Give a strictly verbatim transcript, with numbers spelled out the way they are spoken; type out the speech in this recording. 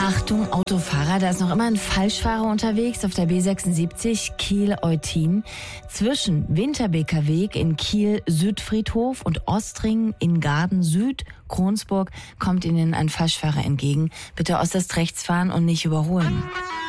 Achtung, Autofahrer, da ist noch immer ein Falschfahrer unterwegs auf der B sechsundsiebzig Kiel-Eutin. Zwischen Winterbeker Weg in Kiel-Südfriedhof und Ostringen in Garden-Süd, Kronsburg, kommt Ihnen ein Falschfahrer entgegen. Bitte äußerst rechts fahren und nicht überholen.